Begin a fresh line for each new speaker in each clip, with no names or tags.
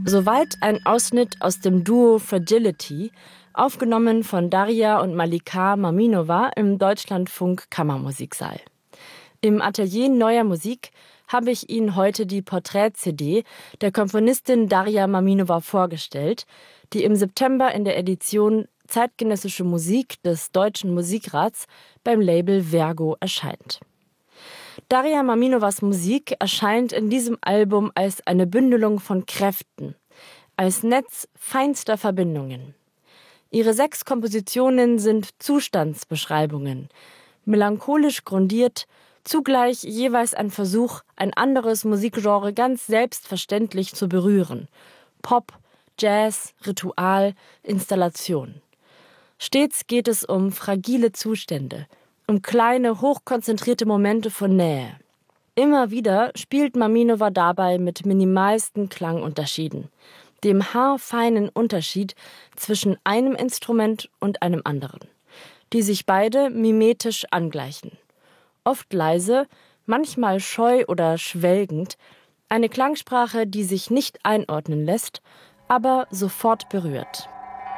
Soweit ein Ausschnitt aus dem Duo Fragility, aufgenommen von Daria und Malika Maminova im Deutschlandfunk Kammermusiksaal. Im Atelier Neuer Musik habe ich Ihnen heute die Porträt-CD der Komponistin Daria Maminova vorgestellt, die im September in der Edition Zeitgenössische Musik des Deutschen Musikrats beim Label Vergo erscheint. Daria Maminovas Musik erscheint in diesem Album als eine Bündelung von Kräften, als Netz feinster Verbindungen. Ihre 6 Kompositionen sind Zustandsbeschreibungen, melancholisch grundiert, zugleich jeweils ein Versuch, ein anderes Musikgenre ganz selbstverständlich zu berühren. Pop, Jazz, Ritual, Installation. Stets geht es um fragile Zustände, um kleine, hochkonzentrierte Momente von Nähe. Immer wieder spielt Maminova dabei mit minimalsten Klangunterschieden, dem haarfeinen Unterschied zwischen einem Instrument und einem anderen, die sich beide mimetisch angleichen. Oft leise, manchmal scheu oder schwelgend, eine Klangsprache, die sich nicht einordnen lässt, aber sofort berührt.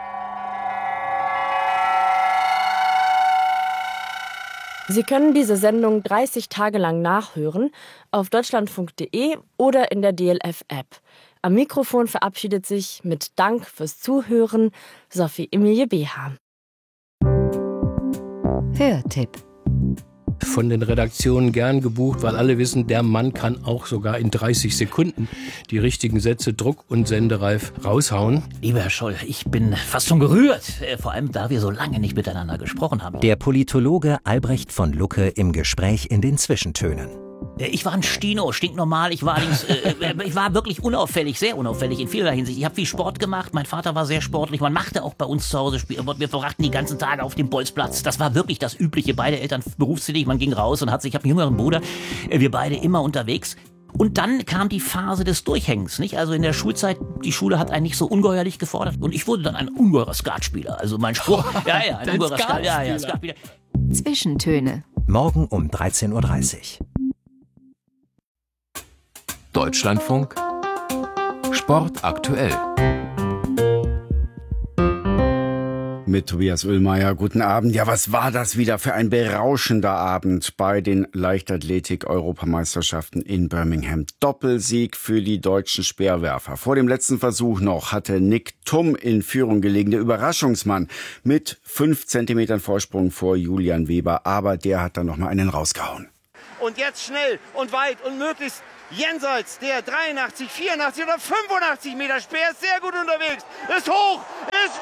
Sie können diese Sendung 30 Tage lang nachhören auf deutschlandfunk.de oder in der DLF-App. Am Mikrofon verabschiedet sich mit Dank fürs Zuhören Sophie Emilie Beha.
Hörtipp.
Von den Redaktionen gern gebucht, weil alle wissen, der Mann kann auch sogar in 30 Sekunden die richtigen Sätze druck- und sendereif raushauen.
Lieber Herr Scholl, ich bin fast schon gerührt, vor allem da wir so lange nicht miteinander gesprochen haben.
Der Politologe Albrecht von Lucke im Gespräch in den Zwischentönen.
Ich war ein Stino, stinknormal. Ich war wirklich unauffällig, sehr unauffällig in vielerlei Hinsicht. Ich habe viel Sport gemacht. Mein Vater war sehr sportlich. Man machte auch bei uns zu Hause Spiel. Wir verbrachten die ganzen Tage auf dem Bolzplatz. Das war wirklich das Übliche. Beide Eltern berufstätig. Man ging raus und ich habe einen jüngeren Bruder. Wir beide immer unterwegs. Und dann kam die Phase des Durchhängens, nicht? Also in der Schulzeit, die Schule hat einen nicht so ungeheuerlich gefordert. Und ich wurde dann ein ungeheurer Skatspieler. Also mein Spruch, ein ungeheurer Skatspieler.
Zwischentöne. Morgen um 13.30 Uhr.
Deutschlandfunk Sport aktuell.
Mit Tobias Oehlmeier, guten Abend. Ja, was war das wieder für ein berauschender Abend bei den Leichtathletik-Europameisterschaften in Birmingham. Doppelsieg für die deutschen Speerwerfer. Vor dem letzten Versuch noch hatte Nick Thum in Führung gelegen, der Überraschungsmann mit 5 Zentimetern Vorsprung vor Julian Weber. Aber der hat dann noch mal einen rausgehauen.
Und jetzt schnell und weit und möglichst jenseits der 83, 84 oder 85 Meter Speer ist sehr gut unterwegs. Ist hoch, ist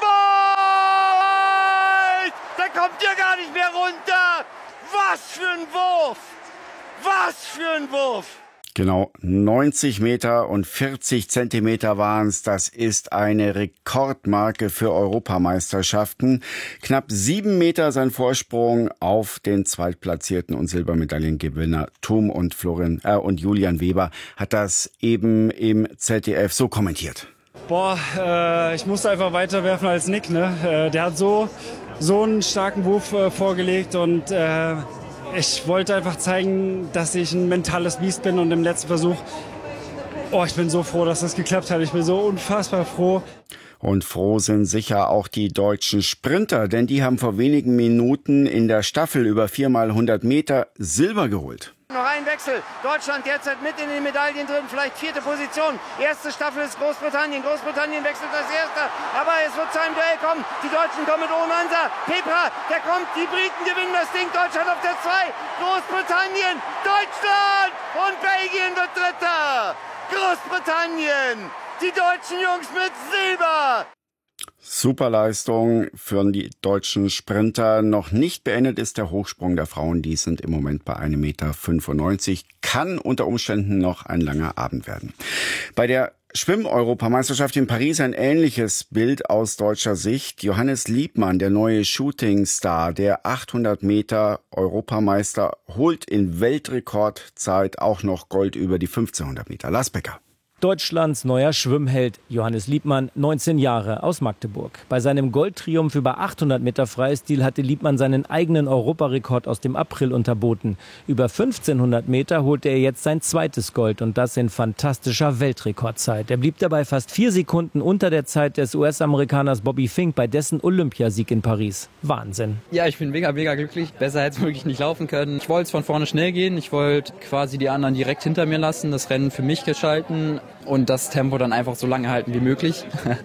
weit! Da kommt ihr gar nicht mehr runter! Was für ein Wurf! Was für ein Wurf!
Genau, 90 Meter und 40 Zentimeter waren es. Das ist eine Rekordmarke für Europameisterschaften. Knapp 7 Meter sein Vorsprung auf den Zweitplatzierten und Silbermedaillengewinner Thum und Julian Weber hat das eben im ZDF so kommentiert.
Ich musste einfach weiter werfen als Nick, ne? Der hat so einen starken Wurf vorgelegt und ich wollte einfach zeigen, dass ich ein mentales Biest bin und im letzten Versuch, ich bin so froh, dass das geklappt hat. Ich bin so unfassbar froh.
Und froh sind sicher auch die deutschen Sprinter, denn die haben vor wenigen Minuten in der Staffel über 4x100 Meter Silber geholt.
Noch ein Wechsel. Deutschland derzeit mit in den Medaillen drin, vielleicht 4. Position. Erste Staffel ist Großbritannien. Großbritannien wechselt als Erster. Aber es wird zu einem Duell kommen. Die Deutschen kommen mit Omansa. Pepra, der kommt. Die Briten gewinnen das Ding. Deutschland auf der 2. Großbritannien, Deutschland und Belgien wird Dritter. Großbritannien. Die deutschen Jungs mit Silber.
Superleistung für die deutschen Sprinter. Noch nicht beendet ist der Hochsprung der Frauen. Die sind im Moment bei 1,95 Meter. Kann unter Umständen noch ein langer Abend werden. Bei der Schwimm-Europameisterschaft in Paris ein ähnliches Bild aus deutscher Sicht. Johannes Liebmann, der neue Shootingstar, der 800 Meter Europameister, holt in Weltrekordzeit auch noch Gold über die 1500 Meter. Lars Becker.
Deutschlands neuer Schwimmheld Johannes Liebmann, 19 Jahre, aus Magdeburg. Bei seinem Goldtriumph über 800 Meter Freistil hatte Liebmann seinen eigenen Europarekord aus dem April unterboten. Über 1500 Meter holte er jetzt sein zweites Gold und das in fantastischer Weltrekordzeit. Er blieb dabei fast 4 Sekunden unter der Zeit des US-Amerikaners Bobby Fink bei dessen Olympiasieg in Paris. Wahnsinn.
Ja, ich bin mega glücklich. Besser hätte es wirklich nicht laufen können. Ich wollte von vorne schnell gehen. Ich wollte quasi die anderen direkt hinter mir lassen, das Rennen für mich gestalten und das Tempo dann einfach so lange halten wie möglich.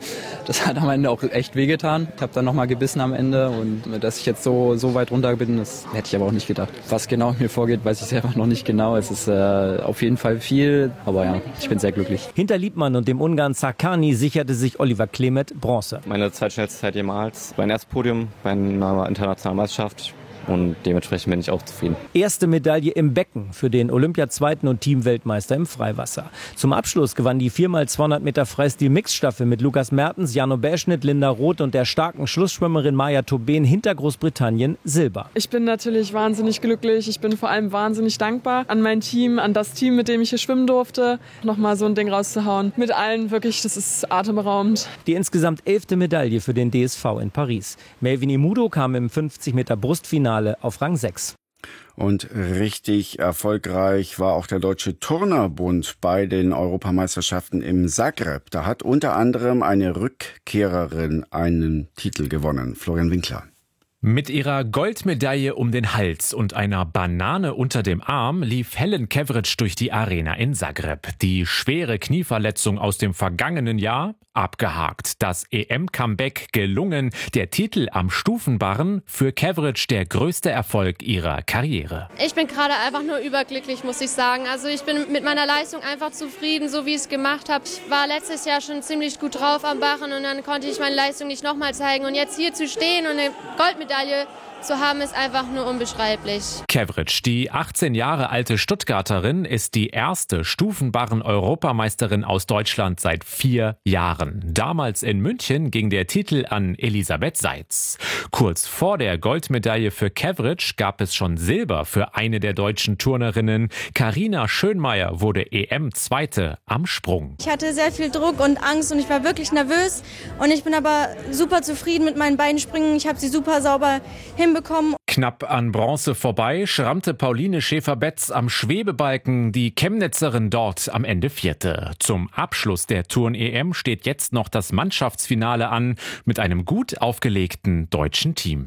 Das hat am Ende auch echt wehgetan. Ich habe dann nochmal gebissen am Ende und dass ich jetzt so weit runter bin, das hätte ich aber auch nicht gedacht. Was genau mir vorgeht, weiß ich selber noch nicht genau. Es ist auf jeden Fall viel, aber ja, ich bin sehr glücklich.
Hinter Liebmann und dem Ungarn Sarkany sicherte sich Oliver Klemet Bronze.
Meine zweitschnellste Zeit jemals. Mein erstes Podium bei einer internationalen Meisterschaft. Und dementsprechend bin ich auch zufrieden.
Erste Medaille im Becken für den Olympia-Zweiten und Teamweltmeister im Freiwasser. Zum Abschluss gewann die 4x200 Meter Freistil-Mixstaffel mit Lukas Mertens, Jano Bäschnitt, Linda Roth und der starken Schlussschwimmerin Maja Tobin hinter Großbritannien Silber.
Ich bin natürlich wahnsinnig glücklich. Ich bin vor allem wahnsinnig dankbar an mein Team, an das Team, mit dem ich hier schwimmen durfte. Nochmal so ein Ding rauszuhauen. Mit allen wirklich, das ist atemberaubend.
Die insgesamt 11. Medaille für den DSV in Paris. Melvin Imudo kam im 50 Meter Brustfinale auf Rang 6.
Und richtig erfolgreich war auch der Deutsche Turnerbund bei den Europameisterschaften im Zagreb. Da hat unter anderem eine Rückkehrerin einen Titel gewonnen. Florian Winkler.
Mit ihrer Goldmedaille um den Hals und einer Banane unter dem Arm lief Helen Kevrić durch die Arena in Zagreb. Die schwere Knieverletzung aus dem vergangenen Jahr abgehakt. Das EM-Comeback gelungen. Der Titel am Stufenbarren für Kevrić der größte Erfolg ihrer Karriere.
Ich bin gerade einfach nur überglücklich, muss ich sagen. Also ich bin mit meiner Leistung einfach zufrieden, so wie ich es gemacht habe. Ich war letztes Jahr schon ziemlich gut drauf am Barren und dann konnte ich meine Leistung nicht nochmal zeigen. Und jetzt hier zu stehen und eine Goldmedaille zu haben, ist einfach nur unbeschreiblich.
Kevrić, die 18 Jahre alte Stuttgarterin, ist die erste Stufenbarren-Europameisterin aus Deutschland seit 4 Jahren. Damals in München ging der Titel an Elisabeth Seitz. Kurz vor der Goldmedaille für Kevrić gab es schon Silber für eine der deutschen Turnerinnen. Carina Schönmeier wurde EM-Zweite am Sprung.
Ich hatte sehr viel Druck und Angst und ich war wirklich nervös. Und ich bin aber super zufrieden mit meinen beiden Springen. Ich habe sie super sauber hinbekommen.
Knapp an Bronze vorbei schrammte Pauline Schäfer-Betz am Schwebebalken, die Chemnitzerin dort am Ende 4. Zum Abschluss der Turn-EM steht jetzt noch das Mannschaftsfinale an mit einem gut aufgelegten deutschen Team.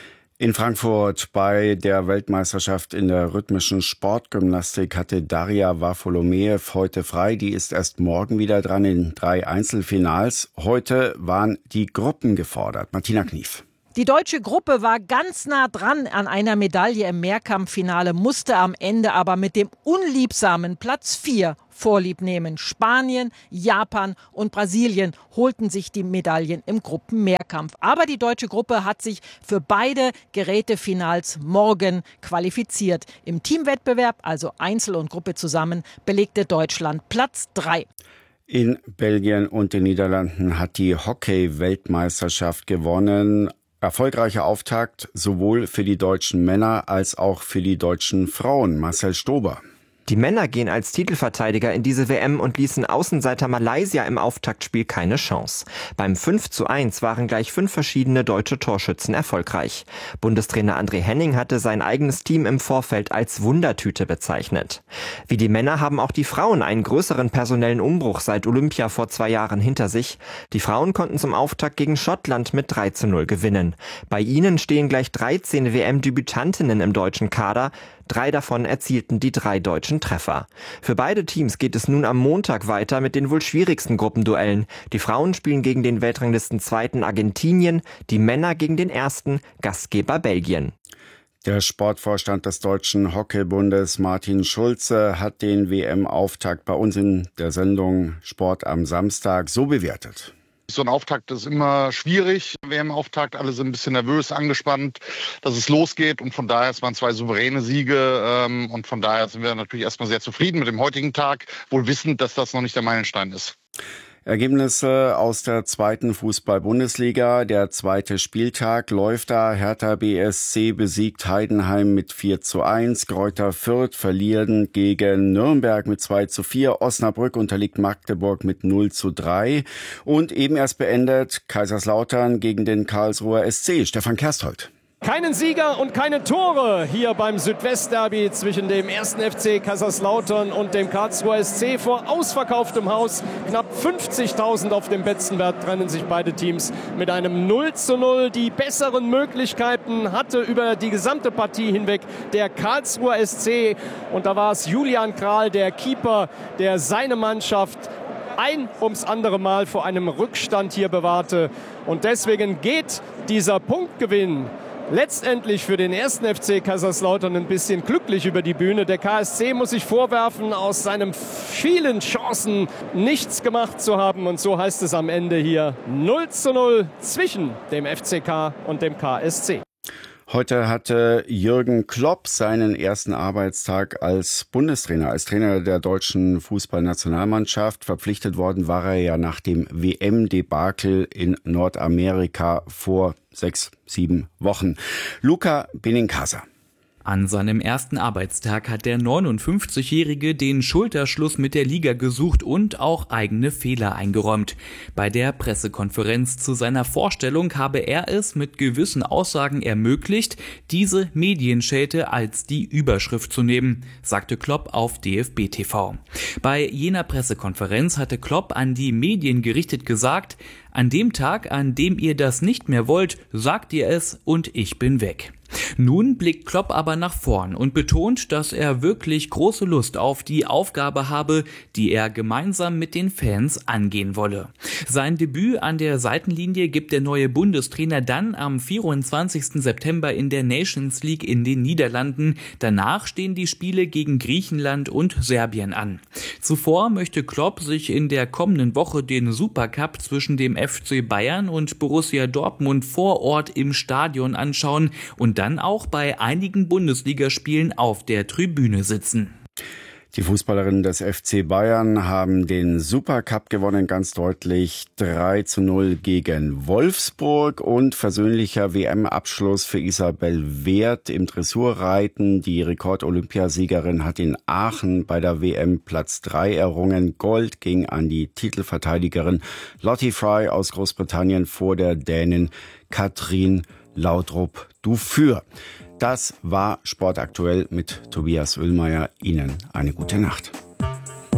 In Frankfurt bei der Weltmeisterschaft in der rhythmischen Sportgymnastik hatte Daria Varfolomeev heute frei. Die ist erst morgen wieder dran in 3 Einzelfinals. Heute waren die Gruppen gefordert. Martina Knief.
Die deutsche Gruppe war ganz nah dran an einer Medaille im Mehrkampffinale, musste am Ende aber mit dem unliebsamen Platz 4 Vorlieb nehmen. Spanien, Japan und Brasilien holten sich die Medaillen im Gruppenmehrkampf. Aber die deutsche Gruppe hat sich für beide Gerätefinals morgen qualifiziert. Im Teamwettbewerb, also Einzel und Gruppe zusammen, belegte Deutschland Platz 3.
In Belgien und den Niederlanden hat die Hockey-Weltmeisterschaft gewonnen. Erfolgreicher Auftakt sowohl für die deutschen Männer als auch für die deutschen Frauen. Marcel Stober.
Die Männer gehen als Titelverteidiger in diese WM und ließen Außenseiter Malaysia im Auftaktspiel keine Chance. Beim 5:1 waren gleich 5 verschiedene deutsche Torschützen erfolgreich. Bundestrainer André Henning hatte sein eigenes Team im Vorfeld als Wundertüte bezeichnet. Wie die Männer haben auch die Frauen einen größeren personellen Umbruch seit Olympia vor 2 Jahren hinter sich. Die Frauen konnten zum Auftakt gegen Schottland mit 3:0 gewinnen. Bei ihnen stehen gleich 13 WM-Debütantinnen im deutschen Kader. 3 davon erzielten die 3 deutschen Treffer. Für beide Teams geht es nun am Montag weiter mit den wohl schwierigsten Gruppenduellen. Die Frauen spielen gegen den Weltranglisten-Zweiten Argentinien, die Männer gegen den ersten Gastgeber Belgien.
Der Sportvorstand des Deutschen Hockeybundes Martin Schulze hat den WM-Auftakt bei uns in der Sendung Sport am Samstag so bewertet.
So ein Auftakt ist immer schwierig. WM-Auftakt, alle sind ein bisschen nervös, angespannt, dass es losgeht. Und von daher, es waren 2 souveräne Siege. Und von daher sind wir natürlich erstmal sehr zufrieden mit dem heutigen Tag, wohl wissend, dass das noch nicht der Meilenstein ist.
Ergebnisse aus der zweiten Fußball-Bundesliga. Der zweite Spieltag läuft da. Hertha BSC besiegt Heidenheim mit 4:1. Greuther Fürth verlieren gegen Nürnberg mit 2:4. Osnabrück unterliegt Magdeburg mit 0:3. Und eben erst beendet Kaiserslautern gegen den Karlsruher SC. Stefan Kersthold.
Keinen Sieger und keine Tore hier beim Südwestderby zwischen dem 1. FC Kaiserslautern und dem Karlsruher SC vor ausverkauftem Haus. Knapp 50.000 auf dem Betzenberg trennen sich beide Teams mit einem 0:0. Die besseren Möglichkeiten hatte über die gesamte Partie hinweg der Karlsruher SC. Und da war es Julian Kral, der Keeper, der seine Mannschaft ein ums andere Mal vor einem Rückstand hier bewahrte. Und deswegen geht dieser Punktgewinn letztendlich für den 1. FC Kaiserslautern ein bisschen glücklich über die Bühne. Der KSC muss sich vorwerfen, aus seinen vielen Chancen nichts gemacht zu haben. Und so heißt es am Ende hier 0:0 zwischen dem FCK und dem KSC.
Heute hatte Jürgen Klopp seinen ersten Arbeitstag als Bundestrainer, als Trainer der deutschen Fußballnationalmannschaft. Verpflichtet worden war er ja nach dem WM-Debakel in Nordamerika vor 6-7 Wochen. Luca Benincasa.
An seinem ersten Arbeitstag hat der 59-Jährige den Schulterschluss mit der Liga gesucht und auch eigene Fehler eingeräumt. Bei der Pressekonferenz zu seiner Vorstellung habe er es mit gewissen Aussagen ermöglicht, diese Medienschelte als die Überschrift zu nehmen, sagte Klopp auf DFB TV. Bei jener Pressekonferenz hatte Klopp an die Medien gerichtet gesagt: An dem Tag, an dem ihr das nicht mehr wollt, sagt ihr es und ich bin weg. Nun blickt Klopp aber nach vorn und betont, dass er wirklich große Lust auf die Aufgabe habe, die er gemeinsam mit den Fans angehen wolle. Sein Debüt an der Seitenlinie gibt der neue Bundestrainer dann am 24. September in der Nations League in den Niederlanden. Danach stehen die Spiele gegen Griechenland und Serbien an. Zuvor möchte Klopp sich in der kommenden Woche den Supercup zwischen dem FC Bayern und Borussia Dortmund vor Ort im Stadion anschauen und dann auch bei einigen Bundesligaspielen auf der Tribüne sitzen.
Die Fußballerinnen des FC Bayern haben den Supercup gewonnen, ganz deutlich 3:0 gegen Wolfsburg, und versöhnlicher WM-Abschluss für Isabel Wert im Dressurreiten. Die Rekord-Olympiasiegerin hat in Aachen bei der WM Platz 3 errungen. Gold ging an die Titelverteidigerin Lottie Fry aus Großbritannien vor der Dänin Katrin Laudrup-Dufür. Das war Sport aktuell mit Tobias Oehlmeier. Ihnen eine gute Nacht.